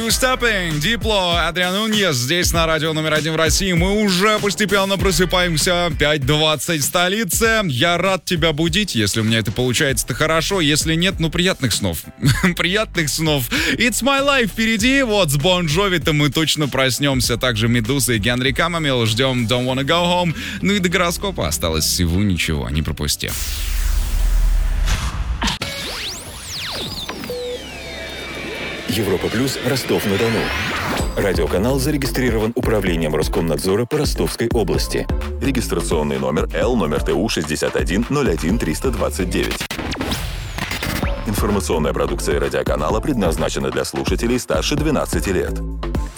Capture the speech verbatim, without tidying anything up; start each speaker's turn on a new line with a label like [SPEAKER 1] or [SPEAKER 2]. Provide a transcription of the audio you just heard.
[SPEAKER 1] You Stepping, Дипло, Адриан Нуньес здесь на радио номер один в России. Мы уже постепенно просыпаемся. пять двадцать в столице. Я рад тебя будить. Если у меня это получается, то хорошо. Если нет, ну приятных снов. Приятных снов. It's My Life впереди. Вот с Бон Джови-то мы точно проснемся. Также Медуза и Генри Камамил. Ждем Don't Wanna Go Home. Ну и до гороскопа осталось всего ничего. Не пропусти.
[SPEAKER 2] Европа Плюс, Ростов-на-Дону. Радиоканал зарегистрирован Управлением Роскомнадзора по Ростовской области. Регистрационный номер Л, номер Т У шестьдесят один ноль один триста двадцать девять. Информационная продукция радиоканала предназначена для слушателей старше двенадцати лет.